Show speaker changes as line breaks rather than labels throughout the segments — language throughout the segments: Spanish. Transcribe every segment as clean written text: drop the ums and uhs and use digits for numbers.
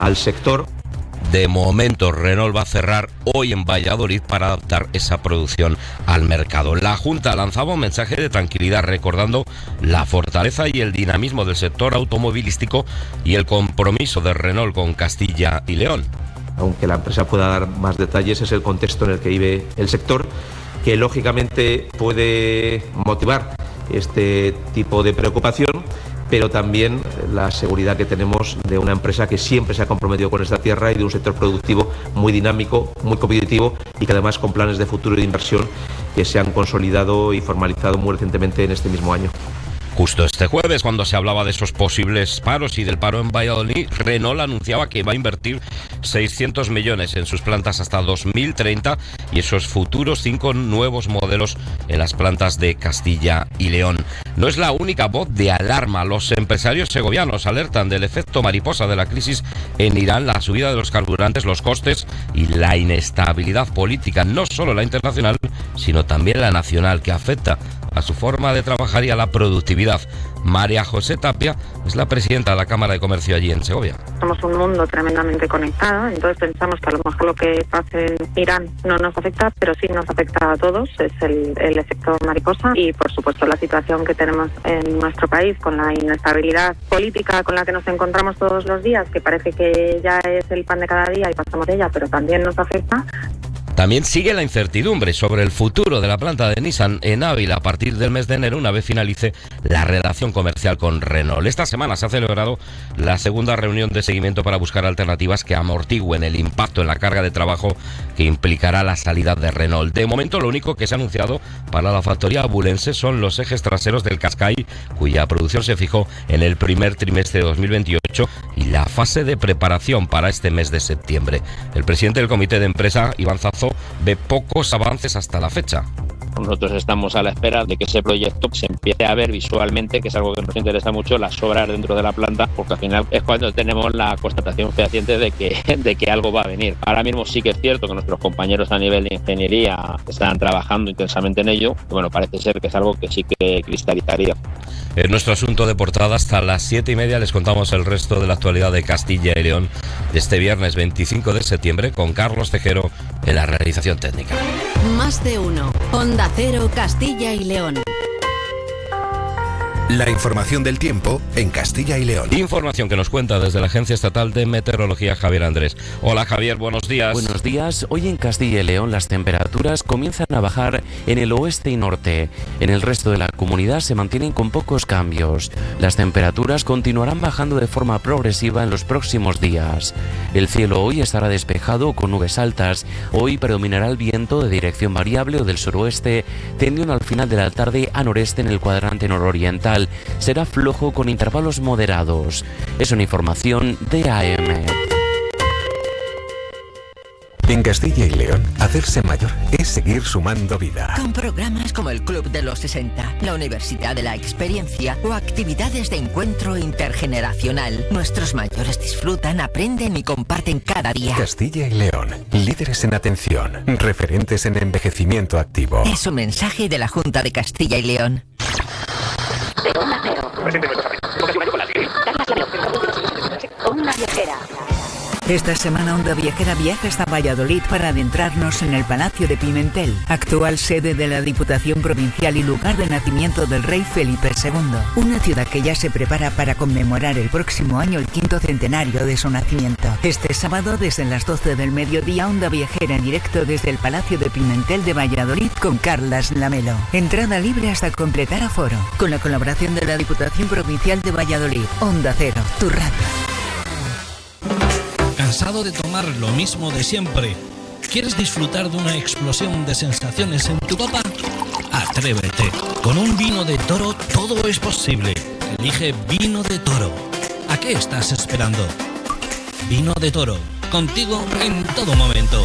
al sector.
De momento, Renault va a cerrar hoy en Valladolid para adaptar esa producción al mercado. La Junta lanzaba un mensaje de tranquilidad recordando la fortaleza y el dinamismo del sector automovilístico y el compromiso de Renault con Castilla y León.
Aunque la empresa pueda dar más detalles, es el contexto en el que vive el sector, que lógicamente puede motivar este tipo de preocupación, pero también la seguridad que tenemos de una empresa que siempre se ha comprometido con esta tierra y de un sector productivo muy dinámico, muy competitivo y que además con planes de futuro y de inversión que se han consolidado y formalizado muy recientemente en este mismo año.
Justo este jueves, cuando se hablaba de esos posibles paros y del paro en Valladolid, Renault anunciaba que va a invertir 600 millones en sus plantas hasta 2030 y esos futuros 5 nuevos modelos en las plantas de Castilla y León. No es la única voz de alarma. Los empresarios segovianos alertan del efecto mariposa de la crisis en Irán, la subida de los carburantes, los costes y la inestabilidad política, no solo la internacional, sino también la nacional, que afecta a su forma de trabajar y a la productividad. María José Tapia es la presidenta de la Cámara de Comercio allí en Segovia.
Somos un mundo tremendamente conectado, entonces pensamos que a lo mejor lo que pase en Irán no nos afecta, pero sí nos afecta a todos, es el efecto mariposa y por supuesto la situación que tenemos en nuestro país con la inestabilidad política con la que nos encontramos todos los días, que parece que ya es el pan de cada día y pasamos de ella, pero también nos afecta.
También sigue la incertidumbre sobre el futuro de la planta de Nissan en Ávila a partir del mes de enero, una vez finalice la relación comercial con Renault. Esta semana se ha celebrado la segunda reunión de seguimiento para buscar alternativas que amortigüen el impacto en la carga de trabajo que implicará la salida de Renault. De momento, lo único que se ha anunciado para la factoría abulense son los ejes traseros del Qashqai, cuya producción se fijó en el primer trimestre de 2028, y la fase de preparación para este mes de septiembre. El presidente del comité de empresa, Iván Zazo, ve pocos avances hasta la fecha.
Nosotros estamos a la espera de que ese proyecto se empiece a ver visualmente, que es algo que nos interesa mucho, las obras dentro de la planta, porque al final es cuando tenemos la constatación fehaciente de que algo va a venir. Ahora mismo sí que es cierto que nuestros compañeros a nivel de ingeniería están trabajando intensamente en ello, y bueno, parece ser que es algo que sí que cristalizaría.
En nuestro asunto de portada, hasta las 7:30 les contamos el resto de la actualidad de Castilla y León de este viernes 25 de septiembre con Carlos Tejero en la realización técnica.
Más de uno. Onda Cero, Castilla y León.
La información del tiempo en Castilla y León.
Información que nos cuenta desde la Agencia Estatal de Meteorología Javier Andrés. Hola Javier, buenos días.
Buenos días. Hoy en Castilla y León las temperaturas comienzan a bajar en el oeste y norte. En el resto de la comunidad se mantienen con pocos cambios. Las temperaturas continuarán bajando de forma progresiva en los próximos días. El cielo hoy estará despejado con nubes altas. Hoy predominará el viento de dirección variable o del suroeste, tendiendo al final de la tarde a noreste en el cuadrante nororiental. Será flojo con intervalos moderados. Es una información de AM.
En Castilla y León, hacerse mayor es seguir sumando vida.
Con programas como el Club de los 60, la Universidad de la Experiencia o actividades de encuentro intergeneracional, nuestros mayores disfrutan, aprenden y comparten cada día.
Castilla y León, líderes en atención, referentes en envejecimiento activo.
Es un mensaje de la Junta de Castilla y León.
Onda Viajera. Esta semana Onda Viajera viaja hasta Valladolid para adentrarnos en el Palacio de Pimentel, actual sede de la Diputación Provincial y lugar de nacimiento del rey Felipe II. Una ciudad que ya se prepara para conmemorar el próximo año el 5º centenario de su nacimiento. Este sábado, desde las 12 del mediodía, Onda Viajera en directo desde el Palacio de Pimentel de Valladolid con Carlas Lamelo. Entrada libre hasta completar aforo. Con la colaboración de la Diputación Provincial de Valladolid. Onda Cero, tu radio.
¿Cansado de tomar lo mismo de siempre? ¿Quieres disfrutar de una explosión de sensaciones en tu copa? Atrévete. Con un vino de Toro todo es posible. Elige Vino de Toro. ¿A qué estás esperando? Vino de Toro. Contigo en todo momento.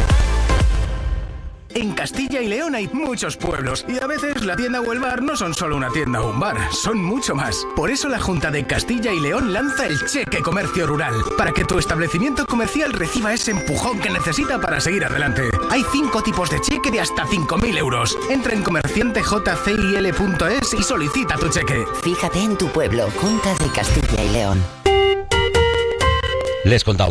En Castilla y León hay muchos pueblos y a veces la tienda o el bar no son solo una tienda o un bar, son mucho más. Por eso la Junta de Castilla y León lanza el Cheque Comercio Rural, para que tu establecimiento comercial reciba ese empujón que necesita para seguir adelante. Hay 5 tipos de cheque de hasta 5.000 euros. Entra en comerciantejcil.es y solicita tu cheque.
Fíjate en tu pueblo, Junta de Castilla y León.
Les contamos